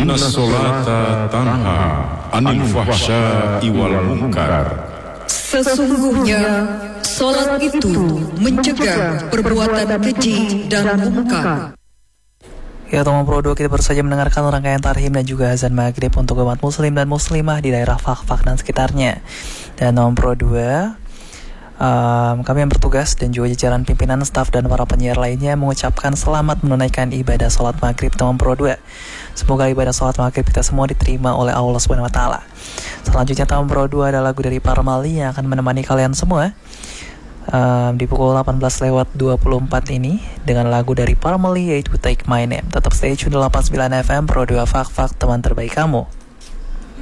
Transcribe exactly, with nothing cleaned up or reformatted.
Inna sholata tanha anil fahsya'i wal munkar. Sesungguhnya salat itu mencegah perbuatan keji dan mungkar. Ya teman Pro dua, kita baru saja mendengarkan rangkaian tarhim dan juga azan maghrib untuk umat muslim dan muslimah di daerah Fak-Fak dan sekitarnya. Dan teman Pro dua, um, kami yang bertugas dan juga jajaran pimpinan, staf dan para penyiar lainnya mengucapkan selamat menunaikan ibadah sholat maghrib teman Pro dua. Semoga ibadah sholat maghrib kita semua diterima oleh Allah Subhanahu Wa Taala. Selanjutnya teman Pro dua ada lagu dari Parmali yang akan menemani kalian semua Um, di pukul delapan belas lewat dua puluh empat ini dengan lagu dari Parmali yaitu Take My Name. Tetap stay tune delapan puluh sembilan F M Pro dua Fak-Fak, teman terbaik kamu.